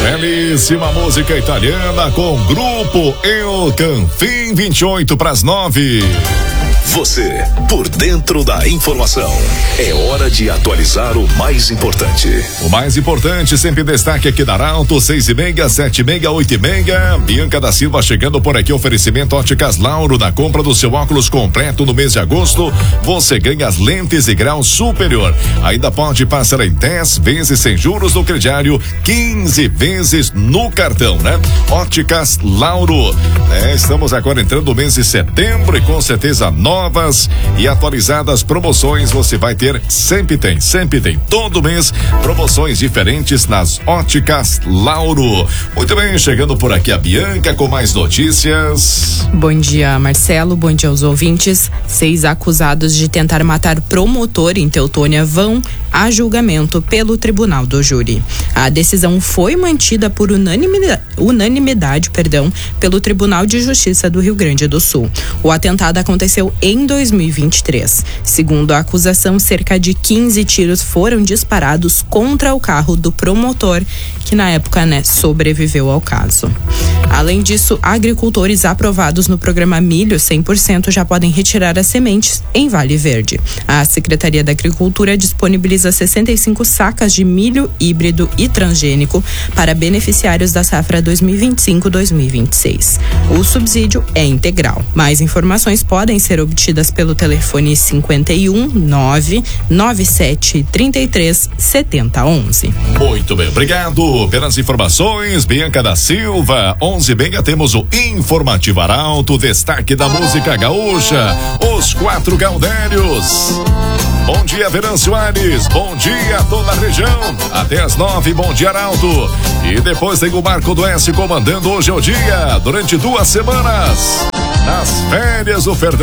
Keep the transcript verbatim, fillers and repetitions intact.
Belíssima música italiana com grupo El Canfim, vinte e oito para as nove. Você, por dentro da informação. É hora de atualizar o mais importante. O mais importante, sempre destaque aqui da Arauto, seis e meia, sete e meia, oito e meia. Bianca da Silva chegando por aqui, oferecimento Óticas Lauro. Na compra do seu óculos completo no mês de agosto, você ganha as lentes e grau superior. Ainda pode passar em dez vezes sem juros no crediário, quinze vezes no cartão, né? Óticas Lauro. É, estamos agora entrando no mês de setembro e com certeza novas e atualizadas promoções você vai ter, sempre tem, sempre tem, todo mês, promoções diferentes nas Óticas Lauro. Muito bem, chegando por aqui a Bianca com mais notícias. Bom dia, Marcelo, bom dia aos ouvintes. Seis acusados de tentar matar promotor em Teutônia vão a julgamento pelo Tribunal do Júri. A decisão foi mantida por unanimidade, unanimidade perdão, pelo Tribunal de Justiça do Rio Grande do Sul. O atentado aconteceu em dois mil e vinte e três. Segundo a acusação, cerca de quinze tiros foram disparados contra o carro do promotor, que na época, né, sobreviveu ao caso. Além disso, agricultores aprovados no programa Milho cem por cento já podem retirar as sementes em Vale Verde. A Secretaria da Agricultura disponibiliza sessenta e cinco sacas de milho híbrido e transgênico para beneficiários da safra dois mil e vinte e cinco, dois mil e vinte e seis. O subsídio é integral. Mais informações podem ser obtidas pelo telefone cinquenta e um, nove nove sete, trinta e três, setenta, onze. Muito bem, obrigado pelas informações, Bianca da Silva. onze e meia temos o Informativo Arauto, destaque da música gaúcha, os quatro Gaudérios. Bom dia, Venâncio Aires, bom dia a toda a região, até as nove, bom dia, Arauto. E depois tem o Marco do S comandando Hoje é o Dia, durante duas semanas, nas férias do Fernando